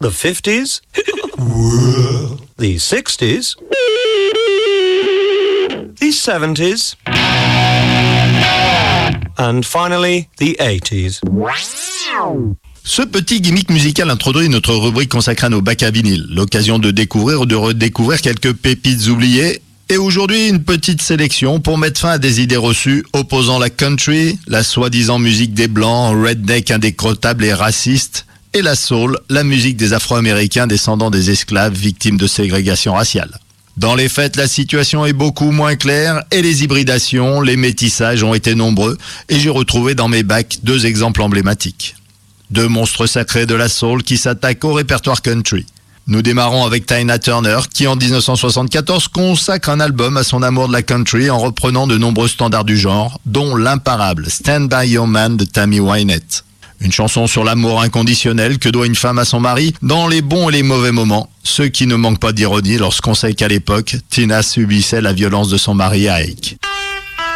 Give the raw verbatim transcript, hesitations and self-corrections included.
the fifties, the sixties, the seventies, and finally the eighties. Ce petit gimmick musical introduit notre rubrique consacrée à nos bacs à vinyle, l'occasion de découvrir ou de redécouvrir quelques pépites oubliées. Et aujourd'hui, une petite sélection pour mettre fin à des idées reçues opposant la country, la soi-disant musique des blancs, redneck indécrottable et raciste, et la soul, la musique des Afro-Américains descendants des esclaves victimes de ségrégation raciale. Dans les faits, la situation est beaucoup moins claire et les hybridations, les métissages ont été nombreux et j'ai retrouvé dans mes bacs deux exemples emblématiques. Deux monstres sacrés de la soul qui s'attaquent au répertoire country. Nous démarrons avec Tina Turner qui en dix-neuf cent soixante-quatorze consacre un album à son amour de la country en reprenant de nombreux standards du genre, dont l'imparable Stand By Your Man de Tammy Wynette. Une chanson sur l'amour inconditionnel que doit une femme à son mari dans les bons et les mauvais moments, ce qui ne manque pas d'ironie lorsqu'on sait qu'à l'époque, Tina subissait la violence de son mari Ike.